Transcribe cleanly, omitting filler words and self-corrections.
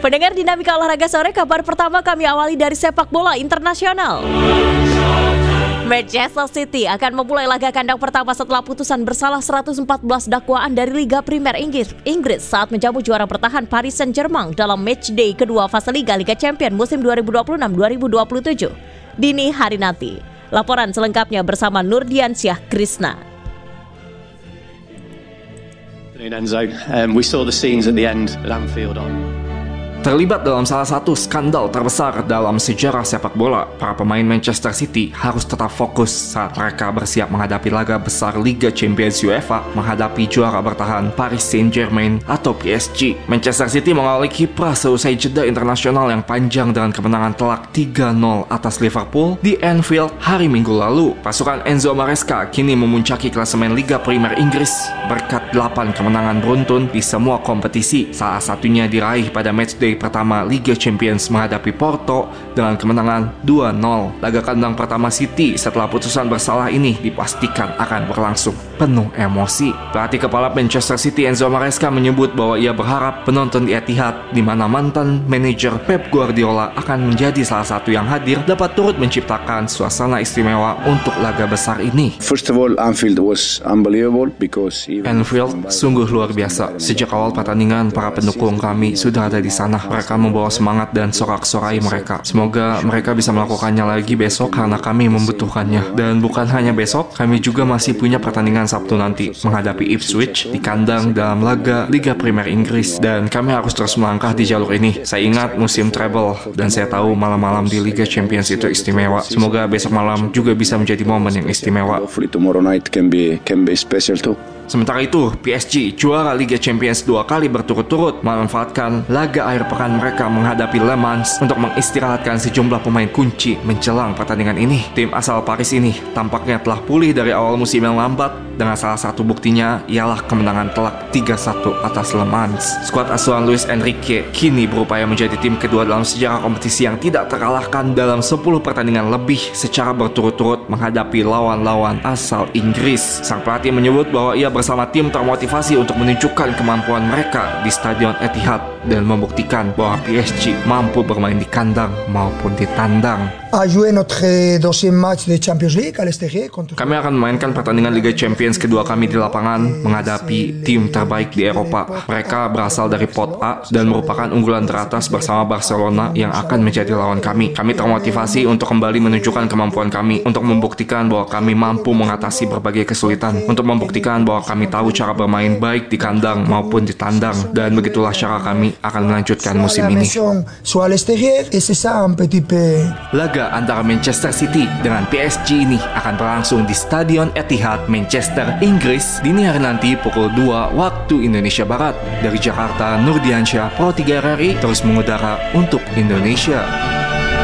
Pendengar Dinamika Olahraga Sore, kabar pertama kami awali dari sepak bola internasional. Manchester City akan memulai laga kandang pertama setelah putusan bersalah 114 dakwaan dari Liga Primer Inggris saat menjamu juara bertahan Paris Saint-Germain dalam matchday kedua fase Liga Champions musim 2026-2027 dini hari nanti. Laporan selengkapnya bersama Nurdiansyah Krisna. Enzo, we saw the scenes at the end at Anfield on. Terlibat dalam salah satu skandal terbesar dalam sejarah sepak bola, para pemain Manchester City harus tetap fokus saat mereka bersiap menghadapi laga besar Liga Champions UEFA menghadapi juara bertahan Paris Saint-Germain atau PSG. Manchester City mengawali kiprah seusai jeda internasional yang panjang dengan kemenangan telak 3-0 atas Liverpool di Anfield hari Minggu lalu. Pasukan Enzo Maresca kini memuncaki klasemen Liga Primer Inggris berkat 8 kemenangan beruntun di semua kompetisi, salah satunya diraih pada matchday pertama Liga Champions menghadapi Porto dengan kemenangan 2-0. Laga kandang pertama City setelah putusan bersalah ini dipastikan akan berlangsung penuh emosi. Pelatih kepala Manchester City Enzo Maresca menyebut bahwa ia berharap penonton di Etihad, di mana mantan manajer Pep Guardiola akan menjadi salah satu yang hadir, dapat turut menciptakan suasana istimewa untuk laga besar ini. First of all, Anfield was unbelievable because Anfield sungguh luar biasa. Sejak awal pertandingan, para pendukung kami sudah ada di sana. Mereka membawa semangat dan sorak-sorai mereka. Semoga mereka bisa melakukannya lagi besok karena kami membutuhkannya. Dan bukan hanya besok, kami juga masih punya pertandingan Sabtu nanti menghadapi Ipswich di kandang dalam laga Liga Primer Inggris. Dan kami harus terus melangkah di jalur ini. Saya ingat musim treble dan saya tahu malam-malam di Liga Champions itu istimewa. Semoga besok malam juga bisa menjadi momen yang istimewa. Tomorrow night can be special too. Sementara itu, PSG, juara Liga Champions 2 kali berturut-turut, memanfaatkan laga akhir pekan mereka menghadapi Le Mans untuk mengistirahatkan sejumlah pemain kunci menjelang pertandingan ini. Tim asal Paris ini tampaknya telah pulih dari awal musim yang lambat, dengan salah satu buktinya ialah kemenangan telak 3-1 atas Le Mans. Skuad asuhan Luis Enrique kini berupaya menjadi tim kedua dalam sejarah kompetisi yang tidak terkalahkan dalam 10 pertandingan lebih secara berturut-turut menghadapi lawan-lawan asal Inggris. Sang pelatih menyebut bahwa ia bersama tim termotivasi untuk menunjukkan kemampuan mereka di Stadion Etihad dan membuktikan bahwa PSG mampu bermain di kandang maupun di tandang. Kami akan memainkan pertandingan Liga Champions kedua kami di lapangan menghadapi tim terbaik di Eropa. Mereka berasal dari Pot A dan merupakan unggulan teratas bersama Barcelona yang akan menjadi lawan kami. Kami termotivasi untuk kembali menunjukkan kemampuan kami, untuk membuktikan bahwa kami mampu mengatasi berbagai kesulitan, untuk membuktikan bahwa kami tahu cara bermain baik di kandang maupun di tandang, dan begitulah cara kami akan melanjutkan musim ini. Laga antara Manchester City dengan PSG ini akan berlangsung di Stadion Etihad, Manchester, Inggris dini hari nanti pukul 2 waktu Indonesia Barat. Dari Jakarta, Nurdiansyah, Pro 3 RRI terus mengudara untuk Indonesia.